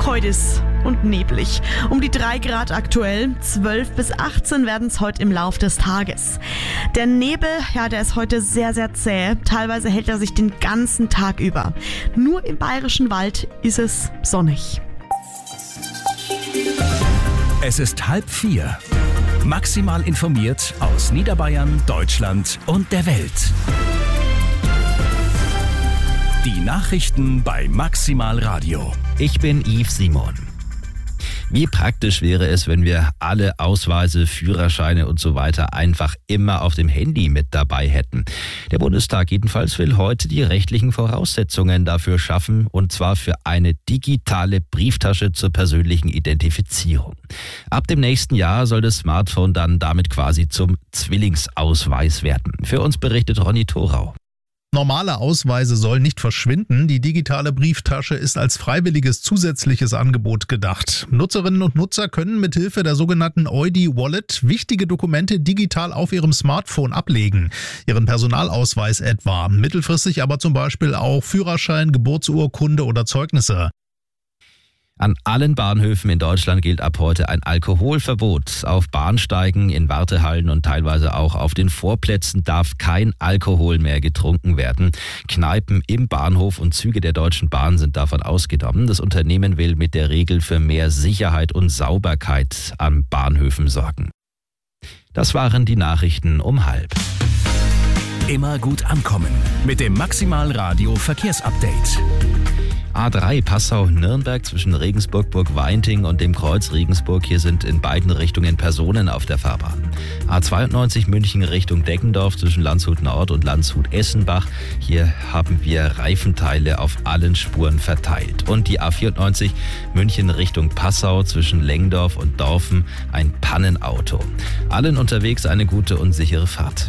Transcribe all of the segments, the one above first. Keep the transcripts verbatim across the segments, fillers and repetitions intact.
Heute ist und neblig. Um die drei Grad aktuell, zwölf bis achtzehn werden es heute im Lauf des Tages. Der Nebel, ja, der ist heute sehr, sehr zäh. Teilweise hält er sich den ganzen Tag über. Nur im Bayerischen Wald ist es sonnig. Es ist halb vier. Maximal informiert aus Niederbayern, Deutschland und der Welt. Die Nachrichten bei Maximal Radio. Ich bin Yves Simon. Wie praktisch wäre es, wenn wir alle Ausweise, Führerscheine und so weiter einfach immer auf dem Handy mit dabei hätten. Der Bundestag jedenfalls will heute die rechtlichen Voraussetzungen dafür schaffen, und zwar für eine digitale Brieftasche zur persönlichen Identifizierung. Ab dem nächsten Jahr soll das Smartphone dann damit quasi zum Zwillingsausweis werden. Für uns berichtet Ronny Thorau. Normale Ausweise sollen nicht verschwinden. Die digitale Brieftasche ist als freiwilliges zusätzliches Angebot gedacht. Nutzerinnen und Nutzer können mithilfe der sogenannten Eudi-Wallet wichtige Dokumente digital auf ihrem Smartphone ablegen. Ihren Personalausweis etwa. Mittelfristig aber zum Beispiel auch Führerschein, Geburtsurkunde oder Zeugnisse. An allen Bahnhöfen in Deutschland gilt ab heute ein Alkoholverbot. Auf Bahnsteigen, in Wartehallen und teilweise auch auf den Vorplätzen darf kein Alkohol mehr getrunken werden. Kneipen im Bahnhof und Züge der Deutschen Bahn sind davon ausgenommen. Das Unternehmen will mit der Regel für mehr Sicherheit und Sauberkeit an Bahnhöfen sorgen. Das waren die Nachrichten um halb. Immer gut ankommen mit dem Maximal Radio Verkehrsupdate. A drei Passau-Nürnberg zwischen Regensburg-Burg-Weinting und dem Kreuz Regensburg. Hier sind in beiden Richtungen Personen auf der Fahrbahn. A zweiundneunzig München Richtung Deggendorf zwischen Landshut Nord und Landshut Essenbach. Hier haben wir Reifenteile auf allen Spuren verteilt. Und die A vierundneunzig München Richtung Passau zwischen Lengdorf und Dorfen ein Pannenauto. Allen unterwegs eine gute und sichere Fahrt.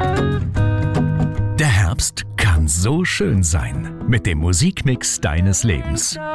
Der Herbst kann so schön sein mit dem Musikmix deines Lebens.